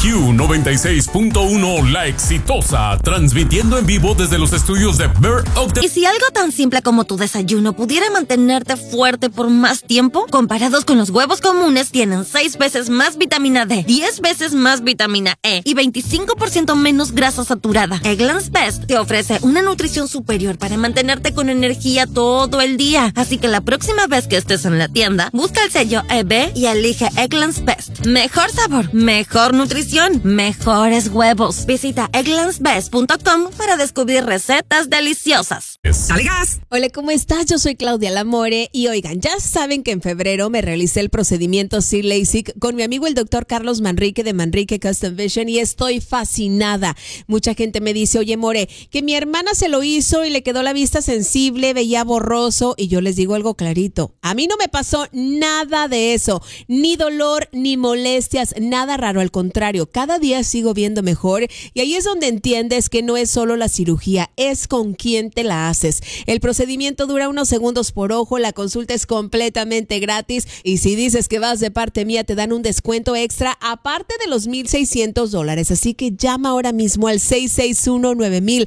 Q96.1 La Exitosa, transmitiendo en vivo desde los estudios de Bird of the... ¿Y si algo tan simple como tu desayuno pudiera mantenerte fuerte por más tiempo? Comparados con los huevos comunes, tienen 6 veces más vitamina D, 10 veces más vitamina E y 25% menos grasa saturada. Eggland's Best te ofrece una nutrición superior para mantenerte con energía todo el día. Así que la próxima vez que estés en la tienda, busca el sello EB y elige Eggland's Best. Mejor sabor, mejor nutrición, mejores huevos. Visita egglandsbest.com para descubrir recetas deliciosas. ¡Dale gas! Hola, ¿cómo estás? Yo soy Claudia Lamore y oigan, ya saben que en febrero me realicé el procedimiento C-LASIK con mi amigo el doctor Carlos Manrique de Manrique Custom Vision y estoy fascinada. Mucha gente me dice, oye More, que mi hermana se lo hizo y le quedó la vista sensible, veía borroso, y yo les digo algo clarito. A mí no me pasó nada de eso, ni dolor, ni molestias, nada raro, al contrario, cada día sigo viendo mejor y ahí es donde entiendes que no es solo la cirugía, es con quién te la haces. El procedimiento dura unos segundos por ojo, la consulta es completamente gratis y si dices que vas de parte mía te dan un descuento extra aparte de los $1,600, así que llama ahora mismo al 661-9000,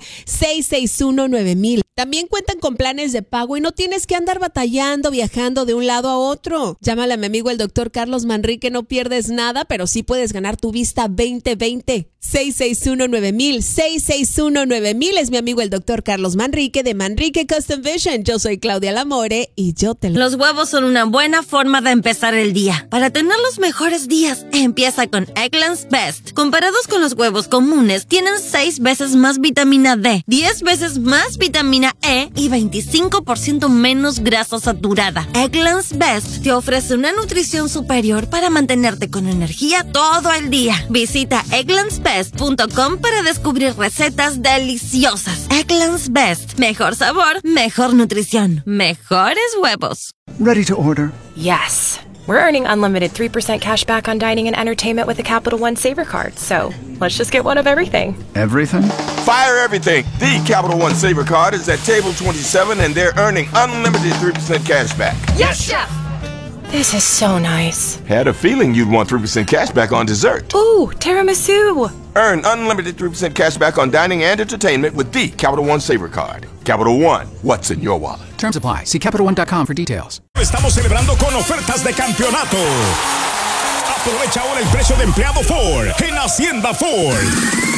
661-9000. También cuentan con planes de pago y no tienes que andar batallando, viajando de un lado a otro. Llámale a mi amigo el doctor Carlos Manrique, no pierdes nada, pero sí puedes ganar tu vista 2020. 661-9000, 661-9000 es mi amigo el doctor Carlos Manrique de Manrique Custom Vision. Yo soy Claudia Lamore y yo te lo... Los huevos son una buena forma de empezar el día. Para tener los mejores días, empieza con Eggland's Best. Comparados con los huevos comunes, tienen 6 veces más vitamina D, 10 veces más vitamina E y 25% menos grasa saturada. Eggland's Best te ofrece una nutrición superior para mantenerte con energía todo el día. Visita egglandsbest.com para descubrir recetas deliciosas. Eggland's Best. Mejor sabor, mejor nutrición, mejores huevos. Ready to order? Yes. We're earning unlimited 3% cash back on dining and entertainment with the Capital One Saver Card, so let's just get one of everything. Everything? Fire everything! The Capital One Saver Card is at table 27 and they're earning unlimited 3% cash back. Yes, Chef! This is so nice. Had a feeling you'd want 3% cash back on dessert. Ooh, tiramisu! Earn unlimited 3% cash back on dining and entertainment with the Capital One Saver Card. Capital One, what's in your wallet? Terms apply. See CapitalOne.com for details. Estamos celebrando con ofertas de campeonato. Aprovecha ahora el precio de empleado Ford en Hacienda Ford.